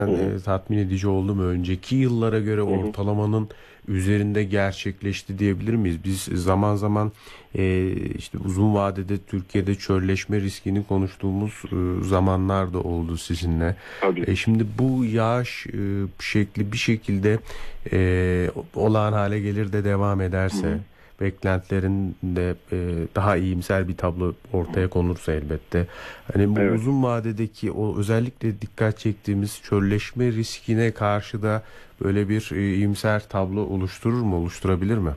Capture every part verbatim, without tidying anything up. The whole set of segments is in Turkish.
Hı hı. e, tatmin edici oldu mu? Önceki yıllara göre Hı hı. ortalamanın üzerinde gerçekleşti diyebilir miyiz? Biz zaman zaman e, işte uzun vadede Türkiye'de çölleşme riskini konuştuğumuz e, zamanlar da oldu sizinle. Tabii. E, şimdi bu yağış e, şekli bir şekilde e, olağan hale gelir de devam Hı hı. ederse, beklentilerin de e, daha iyimser bir tablo ortaya konursa elbette. Hani bu Evet. uzun vadedeki o özellikle dikkat çektiğimiz çölleşme riskine karşı da böyle bir e, iyimser tablo oluşturur mu, oluşturabilir mi?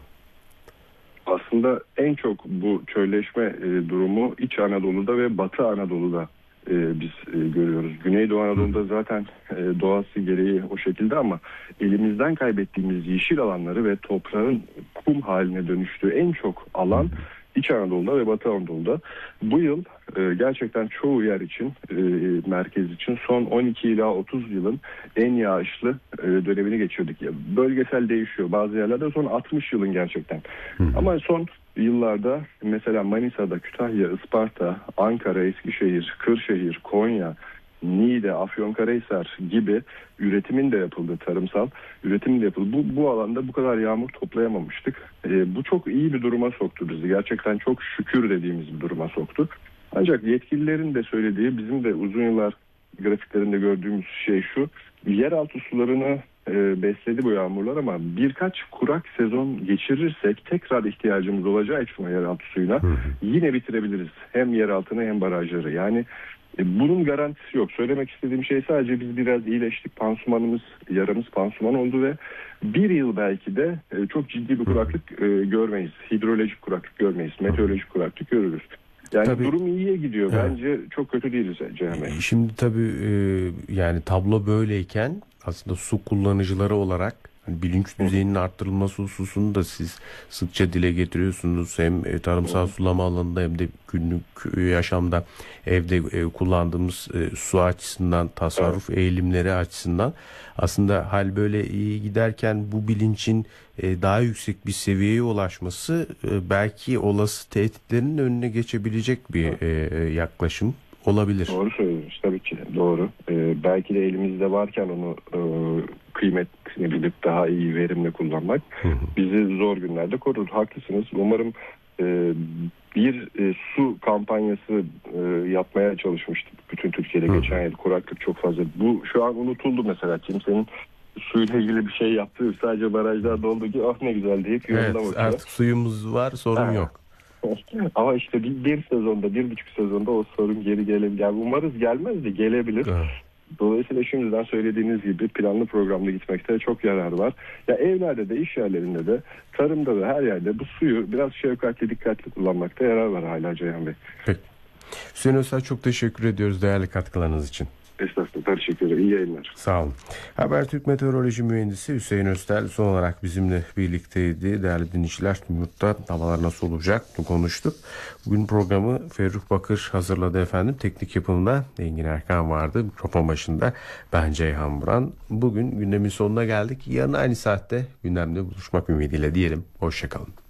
Aslında en çok bu çölleşme e, durumu İç Anadolu'da ve Batı Anadolu'da e, biz e, görüyoruz. Güneydoğu Hı hı. Anadolu'da zaten e, doğası gereği o şekilde ama elimizden kaybettiğimiz yeşil alanları ve toprağın kum haline dönüştüğü en çok Hı hı. alan İç Anadolu'da ve Batı Anadolu'da. Bu yıl e, gerçekten çoğu yer için, e, merkez için son on iki ila otuz yılın en yağışlı e, dönemini geçirdik. Ya, bölgesel değişiyor. Bazı yerlerde son altmış yılın gerçekten. Hı hı. Ama son yıllarda mesela Manisa'da, Kütahya, Isparta, Ankara, Eskişehir, Kırşehir, Konya, Niğde, Afyonkarahisar gibi üretimin de yapıldığı, tarımsal üretimin de yapıldığı bu, bu alanda bu kadar yağmur toplayamamıştık. E, bu çok iyi bir duruma soktu bizi. Gerçekten çok şükür dediğimiz bir duruma soktu. Ancak yetkililerin de söylediği, bizim de uzun yıllar grafiklerinde gördüğümüz şey şu: yeraltı sularını e, besledi bu yağmurlar ama birkaç kurak sezon geçirirsek tekrar ihtiyacımız olacağı için o yeraltı suyuna Hı hı. yine bitirebiliriz. Hem yeraltını hem barajları. Yani e, bunun garantisi yok. Söylemek istediğim şey sadece biz biraz iyileştik. Pansumanımız, yaramız pansuman oldu ve bir yıl belki de e, çok ciddi bir Hı hı. kuraklık e, görmeyiz. Hidrolojik kuraklık görmeyiz. Hı hı. Meteorolojik kuraklık görürüz. Yani Tabii, durum iyiye gidiyor. evet. Bence çok kötü değiliz Ceyhan Bey. E, Şimdi tabii e, yani tablo böyleyken aslında su kullanıcıları olarak hani bilinç Hı hı, düzeyinin arttırılması hususunu da siz sıkça dile getiriyorsunuz. Hem e, hı tarımsal hı, sulama alanında hem de günlük e, yaşamda evde e, kullandığımız e, su açısından, evet. tasarruf eğilimleri açısından aslında hal böyle iyi giderken bu bilincin e, daha yüksek bir seviyeye ulaşması e, belki olası tehditlerin önüne geçebilecek bir Evet. e, e, yaklaşım olabilir. Doğru söylüyorsunuz tabii ki. Doğru. Ee, belki de elimizde varken onu e, kıymetini bilip daha iyi verimle kullanmak Hı hı. bizi zor günlerde korur. Haklısınız. Umarım e, bir e, su kampanyası e, yapmaya çalışmıştık bütün Türkiye'de Hı geçen hı. yıl. Kuraklık çok fazla. Bu şu an unutuldu mesela. Kimsenin suyla ilgili bir şey yaptığı, sadece barajlar doldu ki ah ne güzel deyip yoluna Evet, bakıyor. artık suyumuz var, sorun Ha. yok. Ama işte bir, bir sezonda, bir buçuk sezonda o sorun geri gelebilir. Yani umarız gelmez de gelebilir. Evet. Dolayısıyla şimdiden söylediğiniz gibi planlı programda gitmekte çok yarar var. Ya evlerde de, iş yerlerinde de, tarımda da, her yerde bu suyu biraz şefkatli, dikkatli kullanmakta yarar var hala Ceyhan Bey. Peki. Hüseyin Öztürk, çok teşekkür ediyoruz değerli katkılarınız için. Estağfurullah, teşekkür ederim. İyi yayınlar. Sağ olun. Habertürk Meteoroloji Mühendisi Hüseyin Öztel son olarak bizimle birlikteydi. Değerli dinleyiciler, yurtta havalar nasıl olacak bunu konuştuk. Bugün programı Ferruh Bakır hazırladı efendim. Teknik yapımında Engin Erkan vardı. Mikrofon başında ben Ceyhan Buran. Bugün gündemin sonuna geldik. Yarın aynı saatte gündemde buluşmak ümidiyle diyelim. Hoşçakalın.